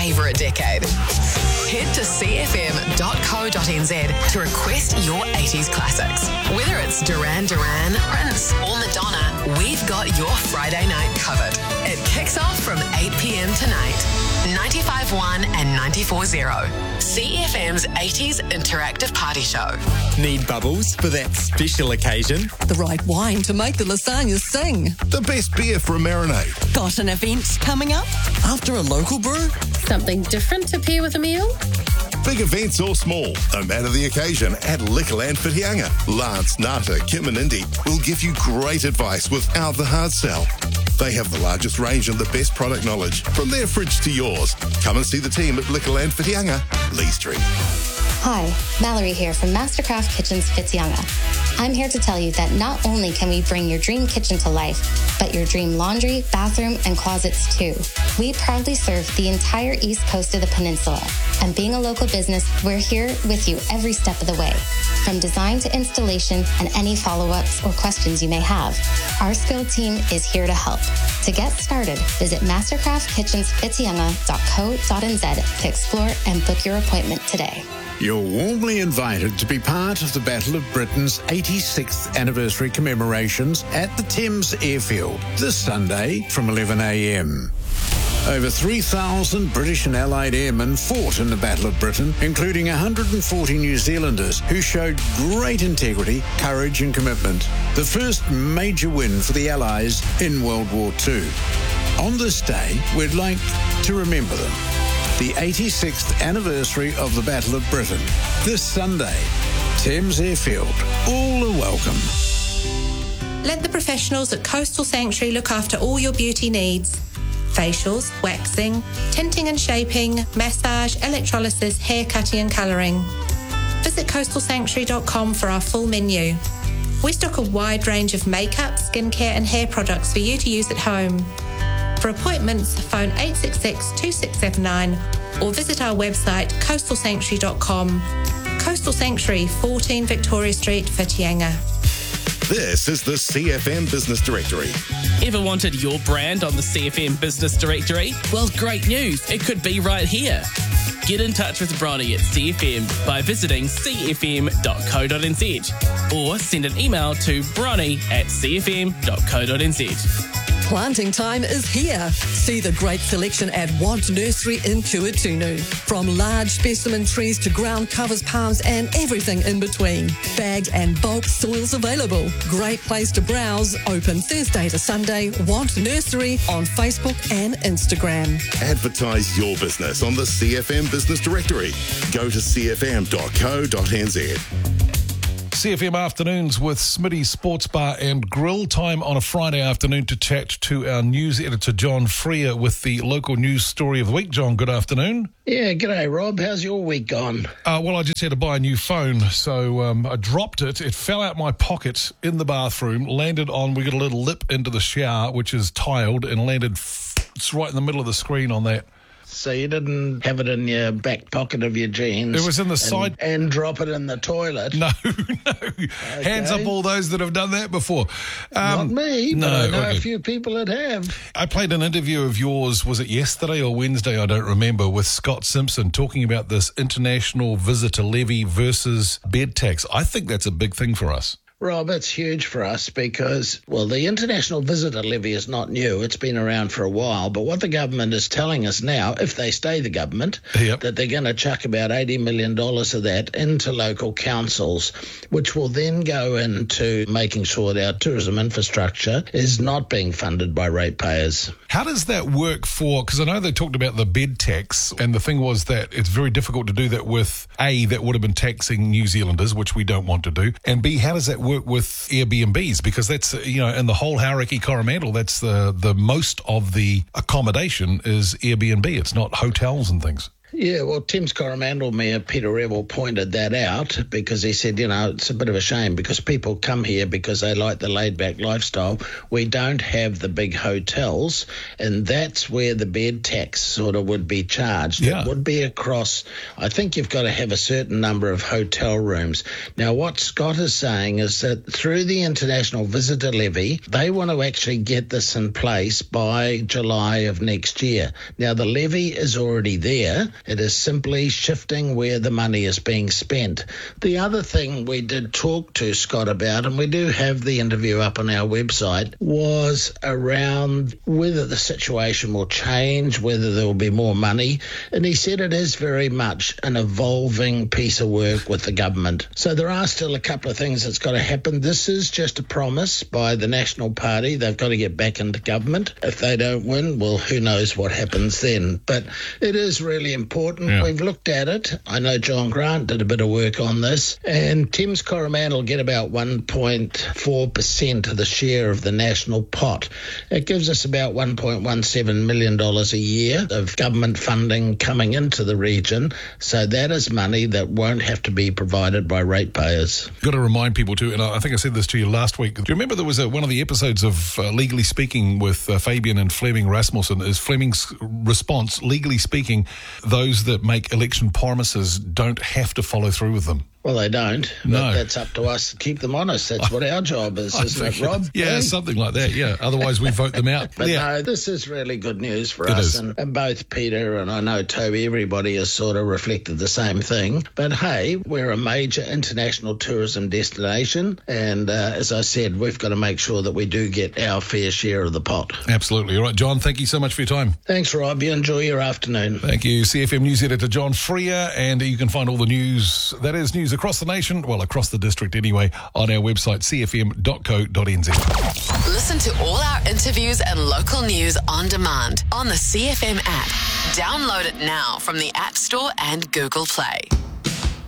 over a decade. Head to cfm.co.nz to request your 80s classics. Whether it's Duran Duran, Prince or Madonna, we've got your Friday night covered. It kicks off from 8 p.m. tonight. 95.1 and 94.0. CFM's 80s interactive party show. Need bubbles for that special occasion? The right wine to make the lasagnas sing. The best beer for a marinade. Got an event coming up? After a local brew? Something different to pair with a meal? Big events or small, no matter the occasion, at Liquorland Whitianga. Lance, Nata, Kim and Indy will give you great advice without the hard sell. They have the largest range and the best product knowledge, from their fridge to yours. Come and see the team at Liquorland Whitianga, Lee Street. Hi, Mallory here from Mastercraft Kitchens Whitianga. I'm here to tell you that not only can we bring your dream kitchen to life, but your dream laundry, bathroom, and closets too. We proudly serve the entire east coast of the peninsula. And being a local business, we're here with you every step of the way. From design to installation and any follow-ups or questions you may have, our skilled team is here to help. To get started, visit mastercraftkitchenswhitianga.co.nz to explore and book your appointment today. You're warmly invited to be part of the Battle of Britain's 86th anniversary commemorations at the Thames Airfield this Sunday from 11 a.m. Over 3,000 British and Allied airmen fought in the Battle of Britain, including 140 New Zealanders who showed great integrity, courage and commitment. The first major win for the Allies in World War II. On this day, we'd like to remember them. The 86th anniversary of the Battle of Britain. This Sunday, Thames Airfield. All are welcome. Let the professionals at Coastal Sanctuary look after all your beauty needs. Facials, waxing, tinting and shaping, massage, electrolysis, hair cutting and colouring. Visit coastalsanctuary.com for our full menu. We stock a wide range of makeup, skincare and hair products for you to use at home. For appointments, phone 866 2679 or visit our website coastalsanctuary.com. Coastal Sanctuary, 14 Victoria Street, Whitianga. This is the CFM Business Directory. Ever wanted your brand on the CFM Business Directory? Well, great news. It could be right here. Get in touch with Bronnie at CFM by visiting cfm.co.nz or send an email to bronnie@cfm.co.nz. Planting time is here. See the great selection at Want Nursery in Kuatunu. From large specimen trees to ground covers, palms and everything in between. Bagged and bulk soils available. Great place to browse. Open Thursday to Sunday. Want Nursery on Facebook and Instagram. Advertise your business on the CFM Business Directory. Go to cfm.co.nz. CFM Afternoons with Smitty's Sports Bar and Grill. Time on a Friday afternoon to chat to our news editor, John Freer, with the local news story of the week. John, good afternoon. Yeah, g'day, Rob. How's your week gone? Well, I just had to buy a new phone, so I dropped it. It fell out my pocket in the bathroom, landed on, we got a little lip into the shower, which is tiled, and landed it's right in the middle of the screen on that. So you didn't have it in your back pocket of your jeans? It was in the side. And drop it in the toilet? No. Okay. Hands up all those that have done that before. Not me, but I know okay. a few people that have. I played an interview of yours, was it yesterday or Wednesday, I don't remember, with Scott Simpson talking about this international visitor levy versus bed tax. I think that's a big thing for us. Rob, it's huge for us because, well, the international visitor levy is not new. It's been around for a while. But what the government is telling us now, if they stay the government, that they're going to chuck about $80 million of that into local councils, which will then go into making sure that our tourism infrastructure is not being funded by ratepayers. How does that work for, because I know they talked about the bed tax, and the thing was that it's very difficult to do that with, A, that would have been taxing New Zealanders, which we don't want to do, and B, how does that work with Airbnbs? Because that's, in the whole Hauraki Coromandel, that's the most of the accommodation is Airbnb. It's not hotels and things. Yeah, well, Thames Coromandel Mayor Peter Revel pointed that out because he said, it's a bit of a shame because people come here because they like the laid-back lifestyle. We don't have the big hotels, and that's where the bed tax sort of would be charged. Yeah. It would be across, I think you've got to have a certain number of hotel rooms. Now, what Scott is saying is that through the International Visitor Levy, they want to actually get this in place by July of next year. Now, the levy is already there. It is simply shifting where the money is being spent. The other thing we did talk to Scott about, and we do have the interview up on our website, was around whether the situation will change, whether there will be more money. And he said it is very much an evolving piece of work with the government. So there are still a couple of things that's got to happen. This is just a promise by the National Party. They've got to get back into government. If they don't win, well, who knows what happens then. But it is really important. Yeah. We've looked at it. I know John Grant did a bit of work on this, and Thames Coromandel get about 1.4% of the share of the national pot. It gives us about $1.17 million a year of government funding coming into the region, so that is money that won't have to be provided by ratepayers. Got to remind people too, and I think I said this to you last week. Do you remember there was one of the episodes of Legally Speaking with Fabian and Fleming Rasmussen? Is Fleming's response, legally speaking, those that make election promises don't have to follow through with them. Well, they don't. No. But that's up to us to keep them honest. That's what our job is, isn't it, Rob? Yeah, hey? Something like that, yeah. Otherwise, we vote them out. But yeah. no, this is really good news for us. And both Peter and I know Toby, everybody has sort of reflected the same thing. But hey, we're a major international tourism destination. And as I said, we've got to make sure that we do get our fair share of the pot. Absolutely. All right, John, thank you so much for your time. Thanks, Rob. You enjoy your afternoon. Thank you. CFM News Editor John Freer. And you can find all the news, that is news across the nation, well, across the district anyway, on our website, cfm.co.nz. Listen to all our interviews and local news on demand on the CFM app. Download it now from the App Store and Google Play.